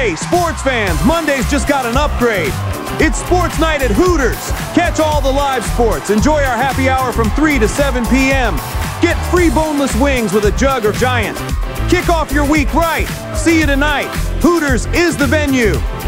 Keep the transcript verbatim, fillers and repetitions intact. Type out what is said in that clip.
Hey, sports fans, Monday's just got an upgrade. It's Sports Night at Hooters. Catch all the live sports. Enjoy our happy hour from three to seven p.m. Get free boneless wings with a jug or giant. Kick off your week right. See you tonight. Hooters is the venue.